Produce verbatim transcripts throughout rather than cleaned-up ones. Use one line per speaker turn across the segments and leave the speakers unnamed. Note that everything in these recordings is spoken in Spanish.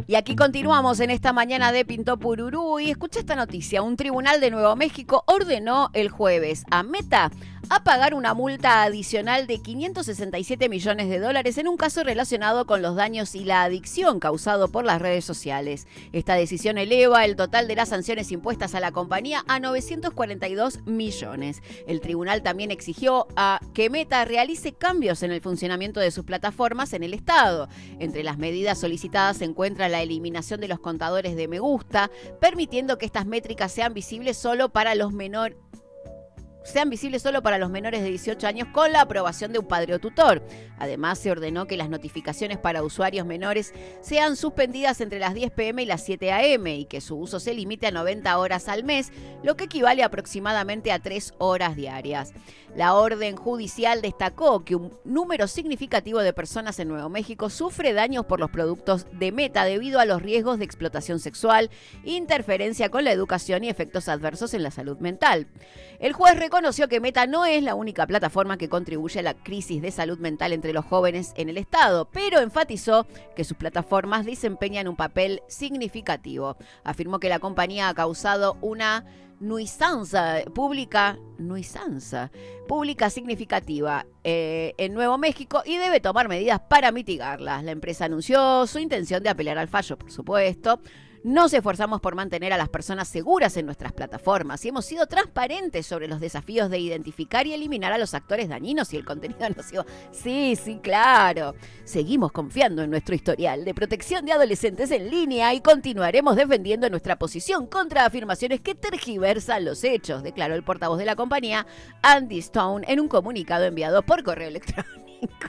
Y aquí continuamos en esta mañana de Pintó Pururú y escucha esta noticia. Un tribunal de Nuevo México ordenó el jueves a Meta a pagar una multa adicional de quinientos sesenta y siete millones de dólares en un caso relacionado con los daños y la adicción causado por las redes sociales. Esta decisión eleva el total de las sanciones impuestas a la compañía a novecientos cuarenta y dos millones. El tribunal también exigió a que Meta realice cambios en el funcionamiento de sus plataformas en el Estado. Entre las medidas solicitadas se encuentra la eliminación de los contadores de me gusta, permitiendo que estas métricas sean visibles solo para los menores. sean visibles solo para los menores de dieciocho años con la aprobación de un padre o tutor. Además, se ordenó que las notificaciones para usuarios menores sean suspendidas entre las diez pm y las siete am y que su uso se limite a noventa horas al mes, lo que equivale aproximadamente a tres horas diarias. La orden judicial destacó que un número significativo de personas en Nuevo México sufre daños por los productos de Meta debido a los riesgos de explotación sexual, interferencia con la educación y efectos adversos en la salud mental. El juez reconoció que Meta no es la única plataforma que contribuye a la crisis de salud mental entre los jóvenes en el Estado, pero enfatizó que sus plataformas desempeñan un papel significativo. Afirmó que la compañía ha causado una nuisanza pública, nuisanza pública significativa eh, en Nuevo México y debe tomar medidas para mitigarlas. La empresa anunció su intención de apelar al fallo, por supuesto. Nos esforzamos por mantener a las personas seguras en nuestras plataformas y hemos sido transparentes sobre los desafíos de identificar y eliminar a los actores dañinos y el contenido nocivo. Sí, sí, claro. Seguimos confiando en nuestro historial de protección de adolescentes en línea y continuaremos defendiendo nuestra posición contra afirmaciones que tergiversan los hechos, declaró el portavoz de la compañía, Andy Stone, en un comunicado enviado por correo electrónico.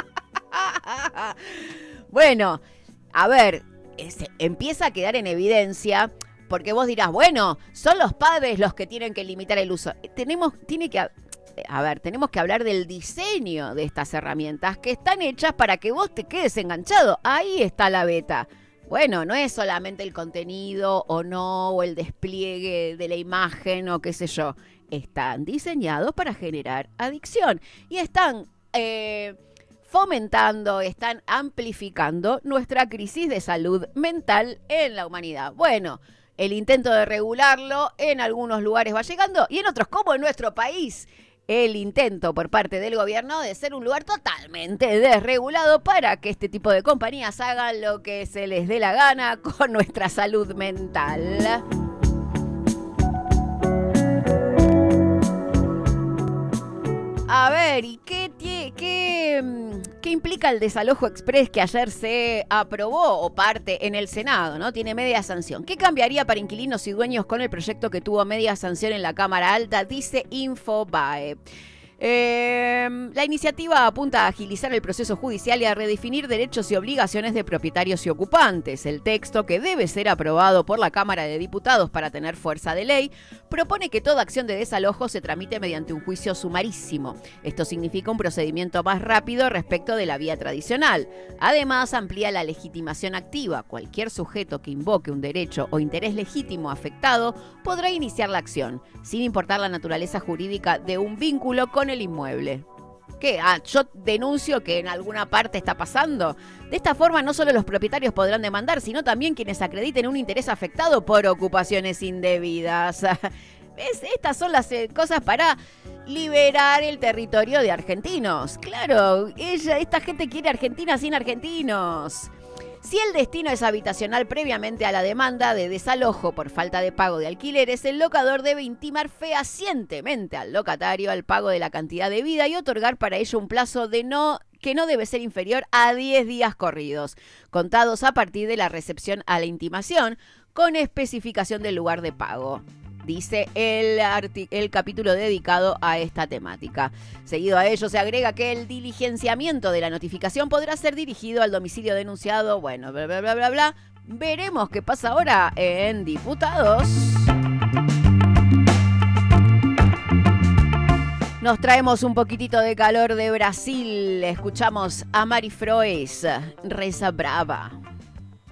Bueno, a ver... Se empieza a quedar en evidencia, porque vos dirás, bueno, son los padres los que tienen que limitar el uso. Tenemos, tiene que, a ver, tenemos que hablar del diseño de estas herramientas que están hechas para que vos te quedes enganchado. Ahí está la beta. Bueno, no es solamente el contenido o no, o el despliegue de la imagen o qué sé yo. Están diseñados para generar adicción y están... Eh, fomentando, están amplificando nuestra crisis de salud mental en la humanidad. Bueno, el intento de regularlo en algunos lugares va llegando y en otros, como en nuestro país, el intento por parte del gobierno de ser un lugar totalmente desregulado para que este tipo de compañías hagan lo que se les dé la gana con nuestra salud mental. A ver, ¿y qué, qué, qué implica el desalojo express que ayer se aprobó o parte en el Senado, ¿no? Tiene media sanción. ¿Qué cambiaría para inquilinos y dueños con el proyecto que tuvo media sanción en la Cámara Alta? Dice Infobae. Eh, la iniciativa apunta a agilizar el proceso judicial y a redefinir derechos y obligaciones de propietarios y ocupantes. El texto, que debe ser aprobado por la Cámara de Diputados para tener fuerza de ley, propone que toda acción de desalojo se tramite mediante un juicio sumarísimo. Esto significa un procedimiento más rápido respecto de la vía tradicional. Además, amplía la legitimación activa. Cualquier sujeto que invoque un derecho o interés legítimo afectado podrá iniciar la acción, sin importar la naturaleza jurídica de un vínculo con el inmueble. ¿Qué? Ah, yo denuncio que en alguna parte está pasando. De esta forma, no solo los propietarios podrán demandar, sino también quienes acrediten un interés afectado por ocupaciones indebidas. ¿Ves? Estas son las eh, cosas para liberar el territorio de argentinos. Claro, ella, esta gente quiere Argentina sin argentinos. Si el destino es habitacional previamente a la demanda de desalojo por falta de pago de alquileres, el locador debe intimar fehacientemente al locatario al pago de la cantidad debida y otorgar para ello un plazo de no que no debe ser inferior a diez días corridos, contados a partir de la recepción a la intimación, con especificación del lugar de pago. Dice el, arti- el capítulo dedicado a esta temática. Seguido a ello se agrega que el diligenciamiento de la notificación podrá ser dirigido al domicilio denunciado. Bueno, bla, bla, bla, bla, bla. Veremos qué pasa ahora en Diputados. Nos traemos un poquitito de calor de Brasil. Escuchamos a Mari Froes, Reza Brava.